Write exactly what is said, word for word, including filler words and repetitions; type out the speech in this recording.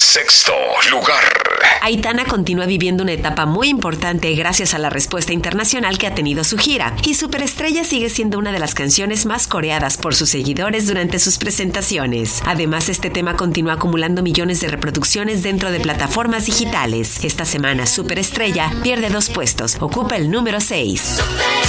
Sexto lugar. Aitana continúa viviendo una etapa muy importante gracias a la respuesta internacional que ha tenido su gira, y Superestrella sigue siendo una de las canciones más coreadas por sus seguidores durante sus presentaciones. Además, este tema continúa acumulando millones de reproducciones dentro de plataformas digitales. Esta semana, Superestrella pierde dos puestos, ocupa el número seis.